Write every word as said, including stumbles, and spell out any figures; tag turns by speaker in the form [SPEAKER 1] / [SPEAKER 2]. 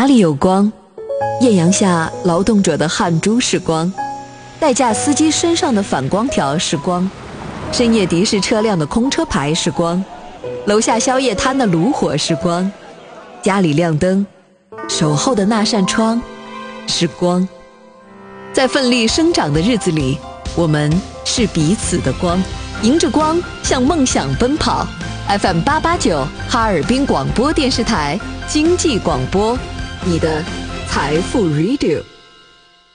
[SPEAKER 1] 里有光？艳阳下劳动者的汗珠是光，代驾司机身上的反光条是光，深夜的士车辆的空车牌是光，楼下宵夜摊的炉火是光，家里亮灯，守候的那扇窗是光。在奋力生长的日子里，我们是彼此的光，迎着光向梦想奔跑。 F M 八八九哈尔滨广播电视台经济广播，你的财富 Radio。